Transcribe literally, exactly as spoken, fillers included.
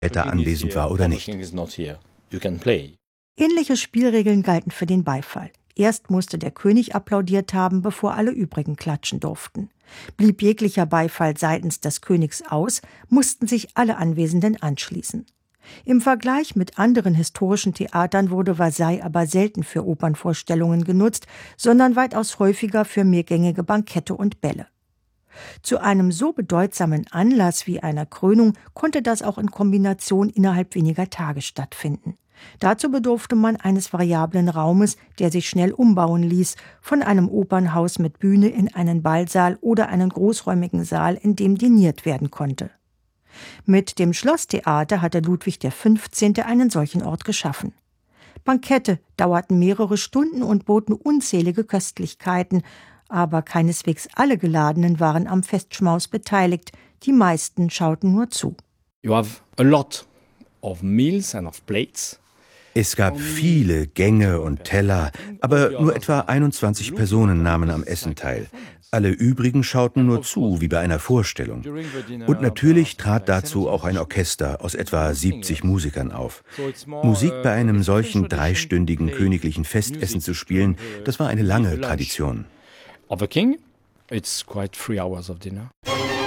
Väter anwesend war oder nicht. Ähnliche Spielregeln galten für den Beifall. Erst musste der König applaudiert haben, bevor alle übrigen klatschen durften. Blieb jeglicher Beifall seitens des Königs aus, mussten sich alle Anwesenden anschließen. Im Vergleich mit anderen historischen Theatern wurde Versailles aber selten für Opernvorstellungen genutzt, sondern weitaus häufiger für mehrgängige Bankette und Bälle. Zu einem so bedeutsamen Anlass wie einer Krönung konnte das auch in Kombination innerhalb weniger Tage stattfinden. Dazu bedurfte man eines variablen Raumes, der sich schnell umbauen ließ, von einem Opernhaus mit Bühne in einen Ballsaal oder einen großräumigen Saal, in dem diniert werden konnte. Mit dem Schlosstheater hatte Ludwig der Fünfzehnte einen solchen Ort geschaffen. Bankette dauerten mehrere Stunden und boten unzählige Köstlichkeiten, aber keineswegs alle Geladenen waren am Festschmaus beteiligt, die meisten schauten nur zu. You have a lot of meals and of plates. Es gab viele Gänge und Teller, aber nur etwa einundzwanzig Personen nahmen am Essen teil. Alle übrigen schauten nur zu, wie bei einer Vorstellung. Und natürlich trat dazu auch ein Orchester aus etwa siebzig Musikern auf. Musik bei einem solchen dreistündigen königlichen Festessen zu spielen, das war eine lange Tradition. Of a king, it's quite three hours of dinner.